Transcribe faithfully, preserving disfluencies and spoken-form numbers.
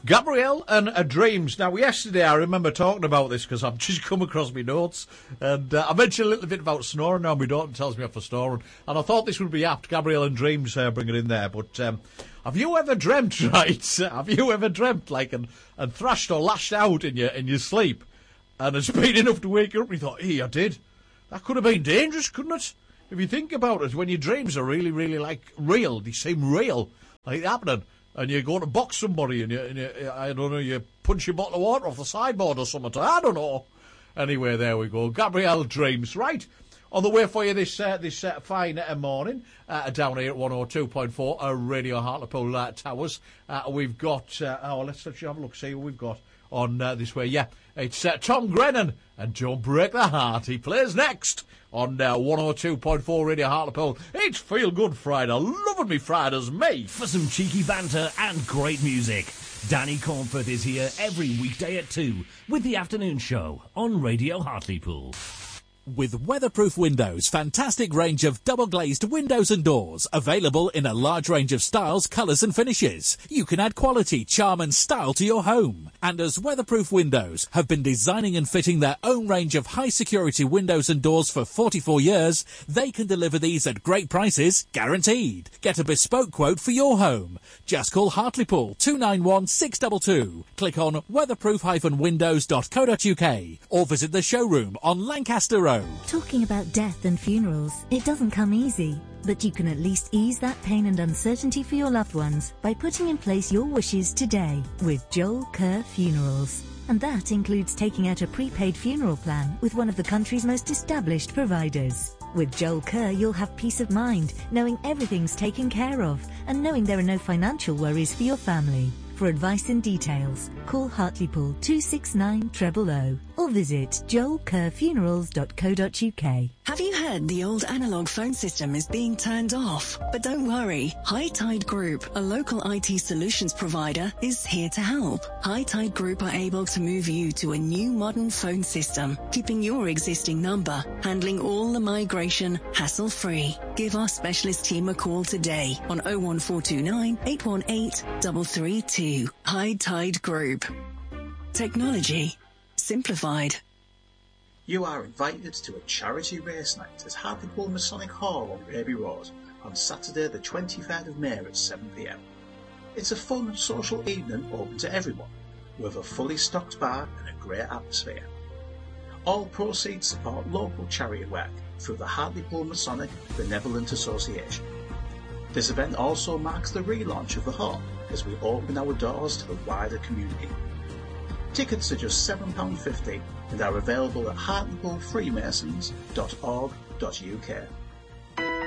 Gabrielle and uh, Dreams. Now, yesterday I remember talking about this because I've just come across my notes, and uh, I mentioned a little bit about snoring. Now my daughter tells me off for snoring, and I thought this would be apt. Gabrielle and Dreams, uh, bring it in there. But um, have you ever dreamt, right? Have you ever dreamt like and, and thrashed or lashed out in your in your sleep, and it's been enough to wake you up? And you thought, hey, I did. That could have been dangerous, couldn't it? If you think about it, when your dreams are really, really like real, they seem real, like happening. And you go to box somebody and, you, and you, I don't know, you punch your bottle of water off the sideboard or something. I don't know. Anyway, there we go. Gabrielle Dreams. Right. On the way for you this uh, this uh, fine uh, morning, uh, down here at one oh two point four uh, Radio Hartlepool uh, Towers. Uh, we've got, uh, oh, let's, let's have a look, see what we've got on uh, this way. Yeah, it's uh, Tom Grennan and Don't Break the Heart. He plays next on uh, one oh two point four Radio Hartlepool. It's Feel Good Friday. Loving me Fridays, me. For some cheeky banter and great music, Danny Cornford is here every weekday at two with the afternoon show on Radio Hartlepool. With Weatherproof Windows, fantastic range of double-glazed windows and doors, available in a large range of styles, colours and finishes. You can add quality, charm and style to your home. And as Weatherproof Windows have been designing and fitting their own range of high-security windows and doors for forty-four years, they can deliver these at great prices, guaranteed. Get a bespoke quote for your home. Just call Hartlepool two nine one six two two. Click on weatherproof dash windows dot co dot uk or visit the showroom on Lancaster Road. Talking about death and funerals, it doesn't come easy, but you can at least ease that pain and uncertainty for your loved ones by putting in place your wishes today with Joel Kerr Funerals. And that includes taking out a prepaid funeral plan with one of the country's most established providers. With Joel Kerr, you'll have peace of mind, knowing everything's taken care of and knowing there are no financial worries for your family. For advice and details, call Hartlepool two six nine zero zero zero or visit joel kerr funerals dot co dot uk. Have you heard the old analogue phone system is being turned off? But don't worry, High Tide Group, a local I T solutions provider, is here to help. High Tide Group are able to move you to a new modern phone system, keeping your existing number, handling all the migration hassle-free. Give our specialist team a call today on oh one four two nine, eight one eight, three three two. High Tide Group. Technology simplified. You are invited to a charity race night at Hartlepool Masonic Hall on Raby Road on Saturday the twenty-third of May at seven p m. It's a fun social evening open to everyone, with a fully stocked bar and a great atmosphere. All proceeds support local charity work through the Hartlepool Masonic Benevolent Association. This event also marks the relaunch of the hall as we open our doors to the wider community. Tickets are just seven pounds fifty and are available at hartlepool freemasons dot org dot uk.